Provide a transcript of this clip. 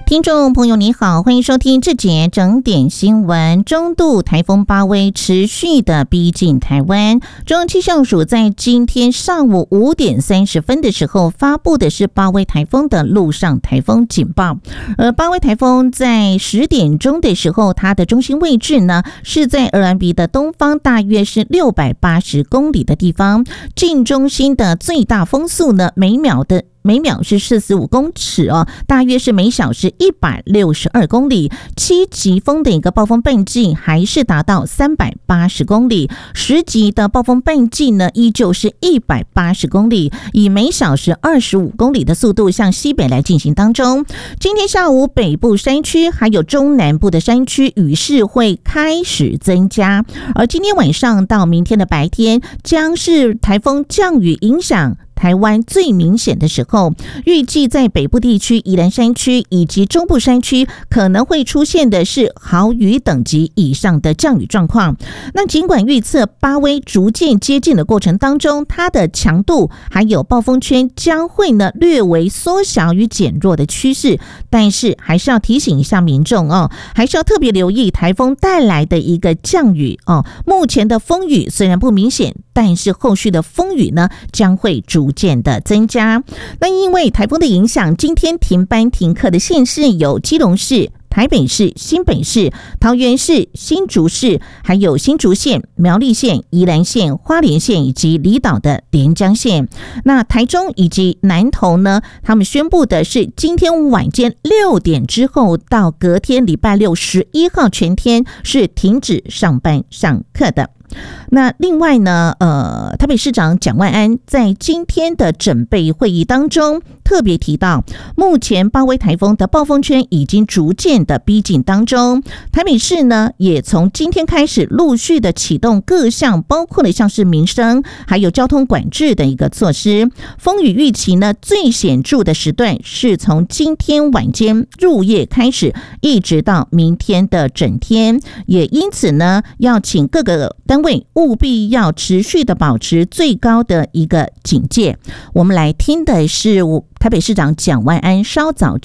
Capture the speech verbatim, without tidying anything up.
听众朋友你好，欢迎收听这节整点新闻。中度台风巴威持续的逼近台湾，中央气象署在今天上午五点三十分的时候发布的是巴威台风的陆上台风警报。而巴威台风在十点钟的时候，它的中心位置呢是在鹅銮鼻的东方，大约是六百八十公里的地方。近中心的最大风速呢，每秒的每秒是四十五公尺哦，大约是每小时一百六十二公里。七级风的一个暴风半径还是达到三百八十公里，十级的暴风半径呢依旧是一百八十公里，以每小时二十五公里的速度向西北来进行当中。今天下午北部山区还有中南部的山区雨势会开始增加，而今天晚上到明天的白天将是台风降雨影响台湾最明显的时候，预计在北部地区、宜兰山区以及中部山区可能会出现的是豪雨等级以上的降雨状况。那尽管预测巴威逐渐接近的过程当中，它的强度还有暴风圈将会呢略微缩小与减弱的趋势，但是还是要提醒一下民众哦，还是要特别留意台风带来的一个降雨哦。目前的风雨虽然不明显，但是后续的风雨呢将会逐渐的增加。那因为台风的影响，今天停班停课的县市有基隆市、台北市、新北市、桃园市、新竹市，还有新竹县、苗栗县、宜兰县、花莲县以及离岛的连江县。那台中以及南投呢，他们宣布的是今天晚间六点之后到隔天礼拜六十一号全天是停止上班上课的。那另外呢，呃，台北市长蒋万安在今天的准备会议当中特别提到，目前巴威台风的暴风圈已经逐渐的逼近当中。台北市呢，也从今天开始陆续的启动各项，包括了像是民生还有交通管制的一个措施。风雨预期呢，最显著的时段是从今天晚间入夜开始，一直到明天的整天。也因此呢，要请各个单位务必要持续的保持最高的一个警戒。我们来听的是台北市长蒋万安稍早